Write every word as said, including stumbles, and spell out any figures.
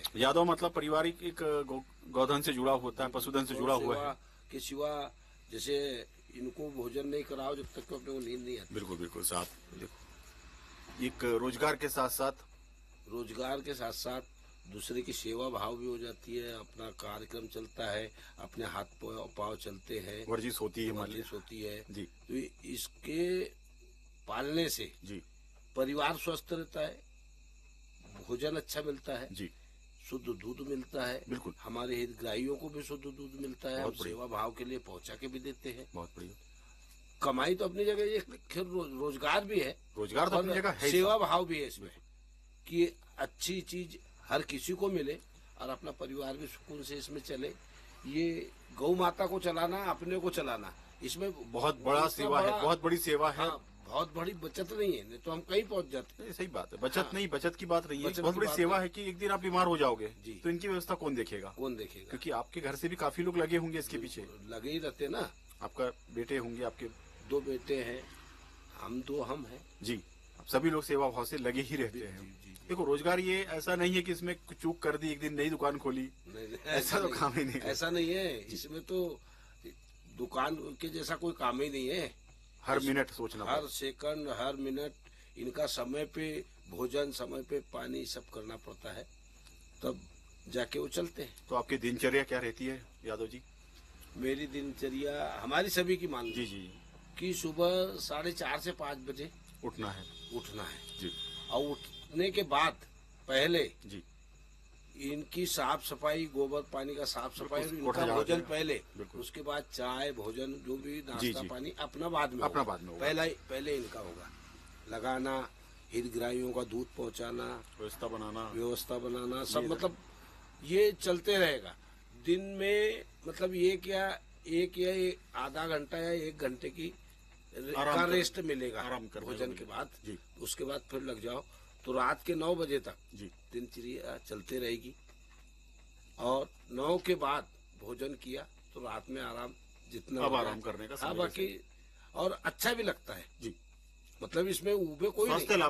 यादव मतलब पारिवारिक एक गौ, गौधन से जुड़ा होता है, पशुधन से जुड़ा हुआ है के सिवा जैसे इनको भोजन नहीं कराओ जब तक तो अपने को नींद नहीं आती। बिल्कुल बिल्कुल साहब, देखो एक रोजगार के साथ साथ रोजगार के साथ साथ दूसरे की सेवा भाव भी हो जाती है, अपना कार्यक्रम चलता है, अपने हाथ पाँव चलते हैं, वर्जिश होती है, वर्जिश होती है जी। तो इसके पालने से जी परिवार स्वस्थ रहता है, भोजन अच्छा मिलता है जी, शुद्ध दूध मिलता है, बिल्कुल हमारे हितग्राहियों को भी शुद्ध दूध मिलता है, हम सेवा भाव के लिए पहुंचा के भी देते हैं। बहुत बढ़िया। कमाई तो अपनी जगह ये फिर रोजगार भी है, रोजगार तो अपनी जगह है, सेवा भाव भी है इसमें कि अच्छी चीज हर किसी को मिले और अपना परिवार भी सुकून से इसमें चले। ये गौ माता को चलाना, अपने को चलाना, इसमें बहुत बड़ा सेवा है, बहुत बड़ी सेवा है। हाँ, बहुत बड़ी बचत नहीं है, नहीं तो हम कहीं पहुंच जाते। सही बात है, बचत हाँ, नहीं, बचत की बात रही है। बहुत बड़ी बात सेवा है कि एक दिन आप बीमार हो जाओगे जी, तो इनकी व्यवस्था कौन देखेगा? कौन देखेगा? क्योंकि आपके घर से भी काफी लोग लगे होंगे इसके पीछे। लगे ही रहते ना। आपका बेटे होंगे, आपके दो बेटे हैं, हम दो हम हैं जी। सभी लोग सेवा भाव से लगे ही रहते हैं। देखो रोजगार ये ऐसा नहीं है कि इसमें चूक कर दी, एक दिन नई दुकान खोली, ऐसा तो काम ही नहीं है। ऐसा नहीं है, इसमें तो दुकान के जैसा कोई काम ही नहीं है। हर मिनट सोचना, हर सेकंड, हर मिनट इनका समय पे भोजन, समय पे पानी सब करना पड़ता है, तब जाके वो चलते हैं। तो आपकी दिनचर्या क्या रहती है यादव जी? मेरी दिनचर्या हमारी सभी की मान जी जी कि सुबह साढ़े चार से पाँच बजे उठना है उठना है जी, और उठने के बाद पहले जी इनकी साफ सफाई, गोबर पानी का साफ सफाई, इनका भोजन पहले, उसके बाद चाय भोजन जो भी नाश्ता पानी अपना बाद में अपना बाद में पहला पहले इनका होगा। लगाना, हितग्राहियों का दूध पहुंचाना, व्यवस्था बनाना व्यवस्था बनाना सब मतलब ये चलते रहेगा। दिन में मतलब ये क्या एक या एक आधा घंटा या एक घंटे की का रेस्ट मिलेगा आराम कर भोजन के बाद। उसके बाद फिर लग जाओ तो रात के नौ बजे तक दिनचर्या चलते रहेगी, और नौ के बाद भोजन किया तो रात में आराम जितना अब आराम करने का हाँ, बाकी और अच्छा भी लगता है जी। मतलब इसमें ऊबे कोई नहीं।